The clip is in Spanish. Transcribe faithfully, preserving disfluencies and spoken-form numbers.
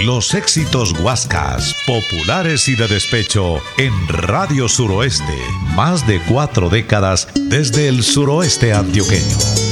Los éxitos guascas, populares y de despecho en Radio Suroeste. Más de cuatro décadas desde el suroeste antioqueño.